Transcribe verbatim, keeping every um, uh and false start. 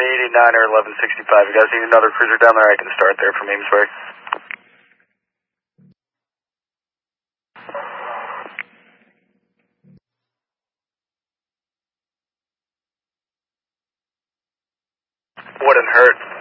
twenty eighty-nine or eleven sixty-five. You guys need another cruiser down there? I can start there from Amesbury. Wouldn't hurt.